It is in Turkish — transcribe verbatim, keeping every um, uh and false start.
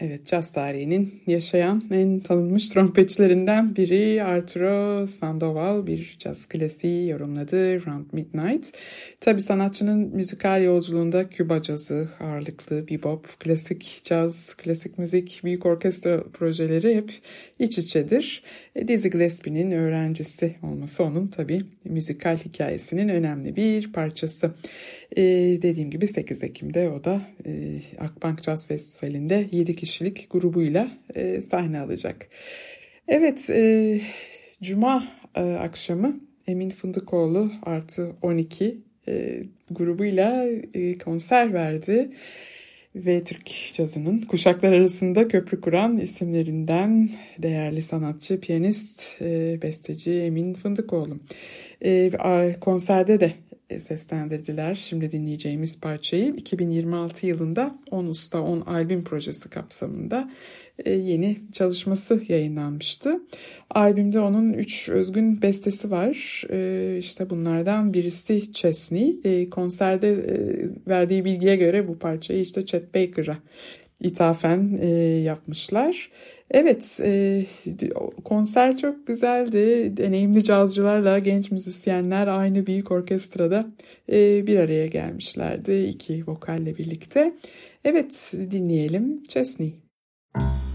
Evet, caz tarihinin yaşayan en tanınmış trompetçilerinden biri Arturo Sandoval bir caz klasiği yorumladı, Round Midnight. Tabii sanatçının müzikal yolculuğunda Küba cazı ağırlıklı, bebop, klasik caz, klasik müzik, büyük orkestra projeleri hep iç içedir. E, Dizzy Gillespie'nin öğrencisi olması onun tabii müzikal hikayesinin önemli bir parçası. E, dediğim gibi sekiz Ekim'de o da e, Akbank Jazz Festivali'nde yedi kişilik grubuyla e, sahne alacak. Evet, e, Cuma e, akşamı Emin Fındıkoğlu artı on iki e, grubuyla e, konser verdi. Ve Türk cazının kuşaklar arasında köprü kuran isimlerinden değerli sanatçı, piyanist, e, besteci Emin Fındıkoğlu. E, konserde de seslendirdiler şimdi dinleyeceğimiz parçayı. iki bin yirmi altı yılında on Usta on albüm projesi kapsamında yeni çalışması yayınlanmıştı. Albümde onun üç özgün bestesi var. İşte bunlardan birisi Chesney. Konserde verdiği bilgiye göre bu parçayı işte Chet Baker'a ithafen e, yapmışlar. Evet, e, konser çok güzeldi. Deneyimli cazcılarla genç müzisyenler aynı büyük orkestrada e, bir araya gelmişlerdi. İki vokalle birlikte. Evet, dinleyelim Chesney.